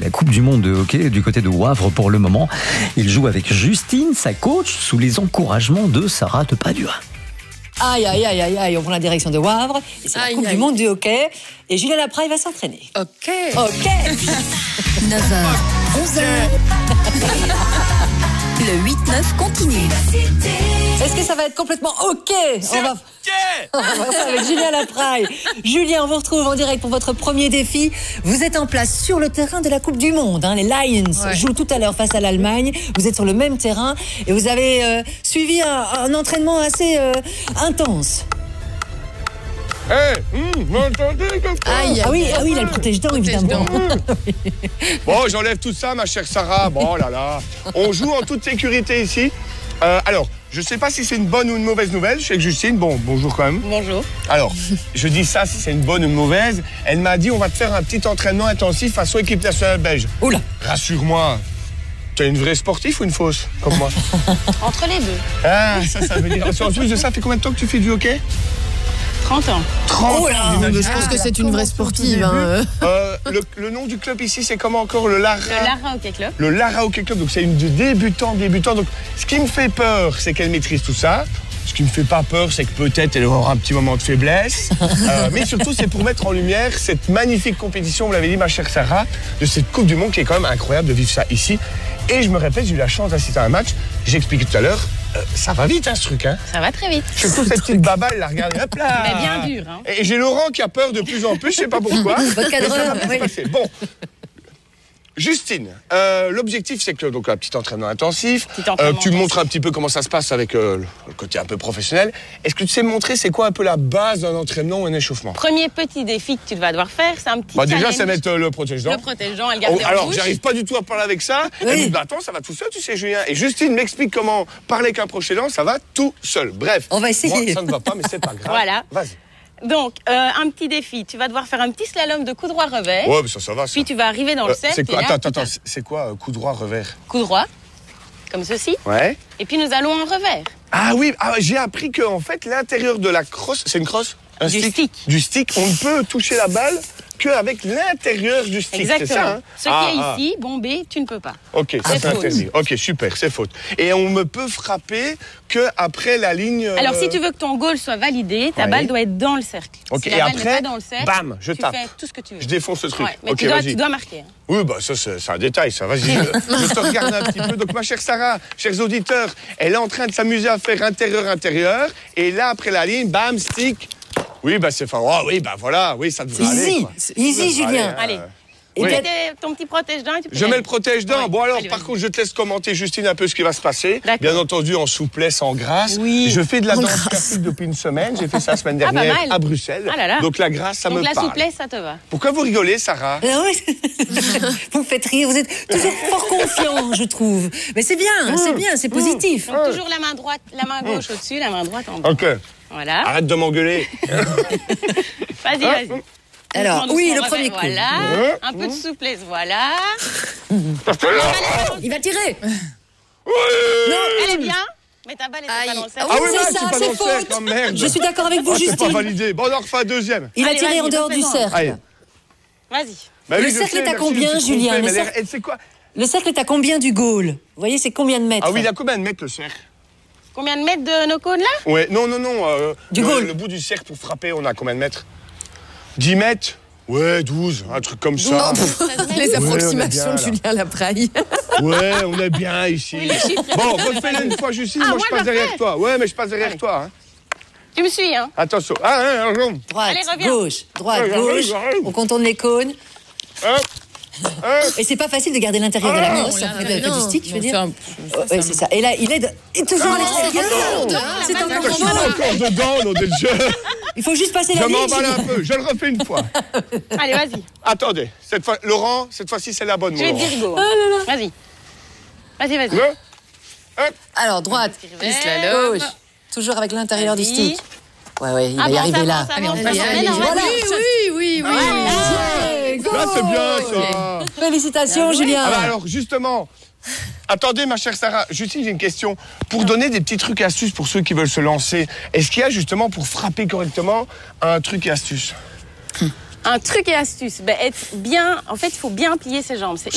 la Coupe du Monde de hockey du côté de Wavre pour le moment. Il joue avec Justine, sa coach, sous les encouragements de Sarah de Padua. Aïe, aïe, aïe, aïe, aïe, on prend la direction de Wavre. Et c'est la Coupe du Monde du hockey. Et Julien Lapraille va s'entraîner. Ok. 9h, 11h. Le 8-9 continue. Est-ce que ça va être complètement OK? On va voir ça avec Julien Lapraille. Julien, on vous retrouve en direct pour votre premier défi. Vous êtes en place sur le terrain de la Coupe du Monde. Les Lions jouent tout à l'heure face à l'Allemagne. Vous êtes sur le même terrain et vous avez suivi un entraînement assez intense. Vous m'entendez quelqu'un? Ah oui, il a le protège-dents, évidemment. Bon, j'enlève tout ça, ma chère Sarah. Bon, là là. On joue en toute sécurité ici. Alors, je sais pas si c'est une bonne ou une mauvaise nouvelle. Je suis avec Justine. Bon, bonjour quand même. Bonjour. Alors, je dis ça si c'est une bonne ou une mauvaise. Elle m'a dit on va te faire un petit entraînement intensif façon équipe nationale belge. Oula. Rassure-moi. T'es une vraie sportive ou une fausse, comme moi? Entre les deux. Ah, ça veut dire. En plus de ça, fait combien de temps que tu fais du hockey? 30 ans. 30 ans. Je pense que c'est une vraie sportive. Le nom du club ici, c'est comment encore? Le Lara Hockey Club. Le Lara Hockey Club. Donc c'est une débutant. Donc ce qui me fait peur, c'est qu'elle maîtrise tout ça. Ce qui me fait pas peur, c'est que peut-être elle aura un petit moment de faiblesse. Mais surtout, c'est pour mettre en lumière cette magnifique compétition, vous l'avez dit, ma chère Sarah, de cette Coupe du Monde qui est quand même incroyable de vivre ça ici. Et je me répète, j'ai eu la chance d'assister à un match. J'ai expliqué tout à l'heure. Ça va vite, ce truc, hein? Ça va très vite. Surtout cette petite baba, elle la regarde, hop là! Mais bien dur, hein? Et j'ai Laurent qui a peur de plus en plus, je sais pas pourquoi. Votre cadreur, Mais ça va bien se passer. Bon. Justine, l'objectif, c'est que donc un petit entraînement intensif, tu me montres un petit peu comment ça se passe avec le côté un peu professionnel. Est-ce que tu sais me montrer c'est quoi un peu la base d'un entraînement ou un échauffement? Premier petit défi que tu vas devoir faire, c'est un petit déjà, c'est mettre le protège-dents. Le protège-dents, elle garde en alors, bouche. j'arrive pas du tout à parler avec ça. Oui. Elle me dit, attends, ça va tout seul, tu sais, Julien. Et Justine m'explique comment parler avec un protège-dents, ça va tout seul. Bref. On va essayer. Moi, ça ne va pas, mais c'est pas grave. Voilà. Vas-y. Donc, un petit défi. Tu vas devoir faire un petit slalom de coup droit revers. Ouais, mais ça va. Ça. Puis tu vas arriver dans le cercle. C'est quoi? et là, Attends, c'est quoi coup droit revers? Coup droit, comme ceci. Ouais. Et puis nous allons en revers. Ah oui, j'ai appris que en fait l'intérieur de la crosse, c'est une crosse? Du stick. Du stick, on ne peut toucher la balle qu'avec l'intérieur du stick. Exactement. C'est ça, hein? Ce qui est ici, bombé, tu ne peux pas. Ok, ça c'est interdit. Ok, super, c'est faute. Et on ne peut frapper qu'après la ligne. Alors si tu veux que ton goal soit validé, ta balle doit être dans le cercle. Ok, si et la balle après, n'est pas dans le cercle, bam, je tape. Tu fais tout ce que tu veux. Je défonce le truc. Ouais, mais ok, tu dois marquer. Hein. Oui, bah ça c'est un détail, ça. Vas-y, je te regarde un petit peu. Donc ma chère Sarah, chers auditeurs, elle est en train de s'amuser à faire intérieur, et là après la ligne, bam, stick. Oui, bah c'est fort. Oh, oui, bah voilà, oui, ça devrait aller. Easy, Quoi. easy, Julien. Allez. Et Oui. Ton petit protège-dents et tu peux Je mets le protège-dents. Oui. Bon alors, Allez, par vas-y. contre, je te laisse commenter, Justine, un peu ce qui va se passer. D'accord. Bien entendu, en souplesse, en grâce. Oui. Je fais de la danse classique depuis une semaine. J'ai fait ça la semaine Ah, pas dernière mal. à Bruxelles. Ah là là. Donc la grâce, ça Donc me la parle. souplesse, ça te va. Pourquoi vous rigolez, Sarah? Ah oui. Vous me faites rire, vous êtes toujours fort confiant, je trouve. Mais c'est bien, c'est positif. Donc toujours la main droite, la main gauche au-dessus, la main droite en bas. Ok. Voilà. Arrête de m'engueuler. Vas-y. Alors, Doucement, oui, doucement, le premier coup. Voilà. Un peu de souplesse, voilà. Il va tirer. Elle est bien. Mais ta balle était pas dans le cercle. Ah oui, c'est là, ça, je suis pas c'est dans le faute. cercle, oh, merde. Je suis d'accord avec vous, C'est pas Justine. validé. Bon, on en refait un deuxième. Il a Allez, tiré vas-y, en dehors du refais-en. cercle. Allez. Vas-y. Bah Le oui, je cercle sais, est à merci, combien, je me suis Julien, trompé, le mais cercle elle sait quoi? Le cercle est à combien du goal? Vous voyez, c'est combien de mètres? Ah oui, il a combien de mètres, le cercle? Combien de mètres de nos cônes là? Ouais, non. Du goal. Le bout du cercle pour frapper, on a combien de mètres? 10 mètres? Ouais, 12, un truc comme ça. Les approximations de Julien Lapraille. Ouais, on est bien ici. Oui, les chiffres. Bon, refais-le une fois, Justine, moi je moi, passe je le derrière fais. toi. Ouais, mais je passe derrière toi. Hein. Tu me suis, hein? Attention. Ah, Droite, Allez, reviens. gauche, droite, Ouais, gauche. j'arrive. On contourne les cônes. Et c'est pas facile de garder l'intérieur de la crosse, ça fait du stick, je veux dire. Oui, c'est ça. Et là, il est toujours à l'extérieur. C'est encore Je suis bon. encore dedans, nom de Dieu. Il faut juste passer la Je ligne. m'emballe un Julien. peu. Je le refais une fois. Allez, vas-y. Attendez. Laurent, cette fois-ci, c'est la bonne. Je vais te Laurent. dire go. Vas-y. Vas-y. Ouais. Hop. Alors, droite, gauche. Toujours avec l'intérieur du stick. Ouais, il va y arriver là. Voilà. Oui. Là, c'est bien, ça. Félicitations, Julien. Ah bah alors, justement, attendez, ma chère Sarah, Justine, j'ai une question. Pour donner des petits trucs et astuces pour ceux qui veulent se lancer, est-ce qu'il y a justement, pour frapper correctement, un truc et astuce? Un truc et astuce. Ben, être bien. En fait, il faut bien plier ses jambes. C'est